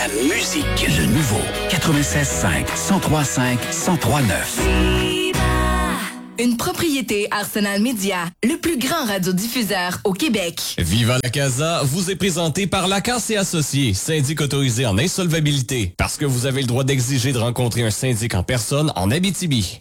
la musique. Le nouveau 96.5, 103.5, 103.9. Une propriété Arsenal Media, le plus grand radiodiffuseur au Québec. Viva la Casa vous est présenté par Lacasse et Associés, syndic autorisé en insolvabilité. Parce que vous avez le droit d'exiger de rencontrer un syndic en personne en Abitibi.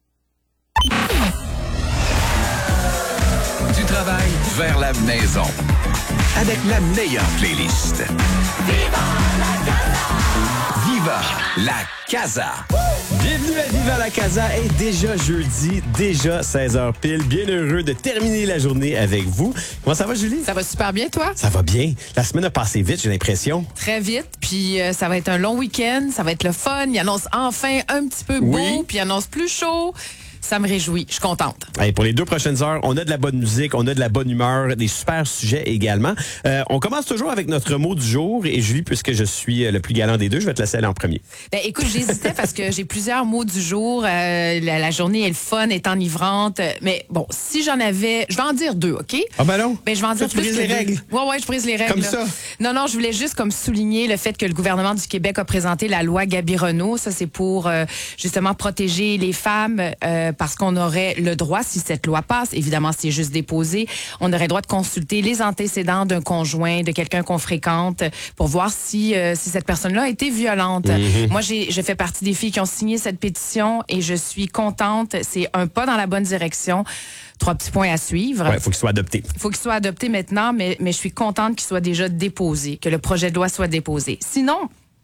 Du travail vers la maison. Avec la meilleure playlist. Viva la Casa! Viva la Casa! Bienvenue à Viva la Casa. Et déjà jeudi, déjà 16h pile. Bien heureux de terminer la journée avec vous. Comment ça va, Julie? Ça va super bien, toi? Ça va bien. La semaine a passé vite, j'ai l'impression. Très vite. Puis ça va être un long week-end. Ça va être le fun. Il annonce enfin un petit peu beau. Oui. Puis il annonce plus chaud. Ça me réjouit. Je suis contente. Allez, pour les 2 prochaines heures, on a de la bonne musique, on a de la bonne humeur, des super sujets également. On commence toujours avec notre mot du jour. Et Julie, puisque je suis le plus galant des deux, je vais te laisser aller en premier. Ben, écoute, j'hésitais parce que j'ai plusieurs mots du jour. La journée est le fun, est enivrante. Mais bon, si j'en avais... Je vais en dire 2, OK? Ah ben non? Ben, je vais en dire tu brises plus les que règles? Ouais, je brise les règles. Comme là. ça? Non, je voulais juste comme souligner le fait que le gouvernement du Québec a présenté la loi Gabi-Renault. Ça, c'est pour justement protéger les femmes parce qu'on aurait le droit, si cette loi passe, évidemment, c'est juste déposé, on aurait le droit de consulter les antécédents d'un conjoint, de quelqu'un qu'on fréquente, pour voir si cette personne-là a été violente. Mm-hmm. Moi, je fais partie des filles qui ont signé cette pétition et je suis contente. C'est un pas dans la bonne direction. 3 petits points à suivre. Ouais, faut qu'il soit adopté. Il faut qu'il soit adopté maintenant, mais je suis contente qu'il soit déjà déposé, que le projet de loi soit déposé. Sinon,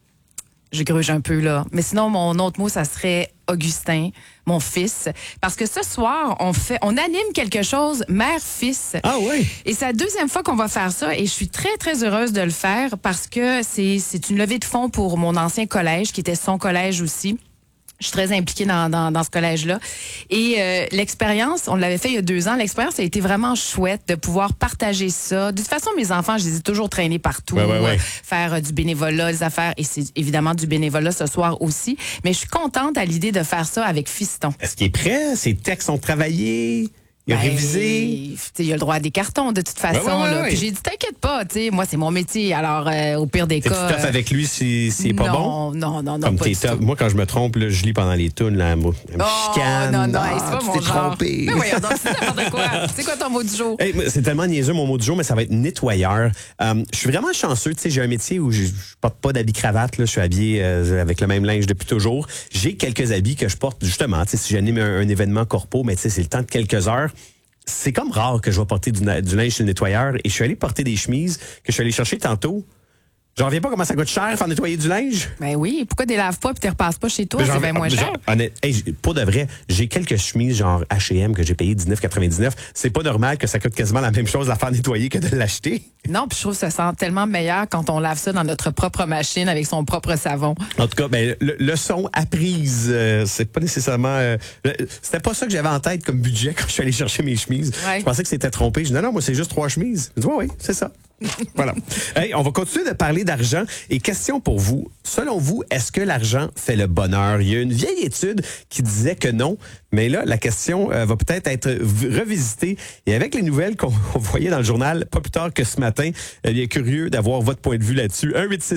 je gruge un peu, là. Mais sinon, mon autre mot, ça serait Augustin, mon fils. Parce que ce soir, on anime quelque chose, mère-fils. Ah oui? Et c'est la 2e fois qu'on va faire ça et je suis très, très heureuse de le faire parce que c'est une levée de fonds pour mon ancien collège, qui était son collège aussi. Je suis très impliquée dans ce collège-là. Et l'expérience, on l'avait fait il y a 2 ans, l'expérience a été vraiment chouette de pouvoir partager ça. De toute façon, mes enfants, je les ai toujours traînés partout, Ouais. faire du bénévolat, des affaires, et c'est évidemment du bénévolat ce soir aussi. Mais je suis contente à l'idée de faire ça avec Fiston. Est-ce qu'il est prêt? Ses textes sont travaillés? Il a révisé? Il a le droit à des cartons de toute façon. Ouais. Là. Puis j'ai dit, t'inquiète pas, moi, c'est mon métier. Alors, au pire des T'es-tu cas... tough avec lui si c'est pas bon? Non, Comme pas t'es du tough. tout. Moi, quand je me trompe, là, je lis pendant les tunes, là, elle me chicane. Non, hey, c'est pas tu mon t'es genre. trompé. Mais voyons donc, c'est n'importe quoi. C'est quoi ton mot du jour? Hey, c'est tellement niaiseux, mon mot du jour, mais ça va être nettoyeur. Je suis vraiment chanceux. Tu sais, j'ai un métier où je porte pas d'habit-cravate. Là, je suis habillé avec le même linge depuis toujours. J'ai quelques habits que je porte, justement. Tu sais, si j'anime un événement corpo, mais tu sais, c'est le temps de quelques heures. C'est comme rare que je vais porter du linge chez le nettoyeur. Et je suis allé porter des chemises que je suis allé chercher tantôt. J'en reviens pas comment ça coûte cher faire nettoyer du linge. Ben oui, pourquoi tu les laves pas et tu repasses pas chez toi? C'est bien moins cher. Pour de vrai, j'ai quelques chemises genre H&M que j'ai payé 19,99. C'est pas normal que ça coûte quasiment la même chose à faire nettoyer que de l'acheter. Non, puis je trouve que ça sent tellement meilleur quand on lave ça dans notre propre machine avec son propre savon. En tout cas, ben, le son à prise, c'est pas nécessairement... c'était pas ça que j'avais en tête comme budget quand je suis allé chercher mes chemises. Ouais. Je pensais que c'était trompé. Je dis non, moi, c'est juste 3 chemises. Je dis oui, c'est ça. Voilà. Hey, on va continuer de parler d'argent. Et question pour vous. Selon vous, est-ce que l'argent fait le bonheur? Il y a une vieille étude qui disait que non. Mais là, la question va peut-être être revisitée. Et avec les nouvelles qu'on voyait dans le journal, pas plus tard que ce matin, bien curieux d'avoir votre point de vue là-dessus.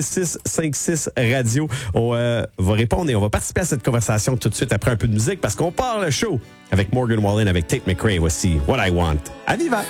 1-866-56-radio. On va répondre et on va participer à cette conversation tout de suite après un peu de musique parce qu'on part le show avec Morgan Wallen avec Tate McRae. Voici What I Want. À Viva!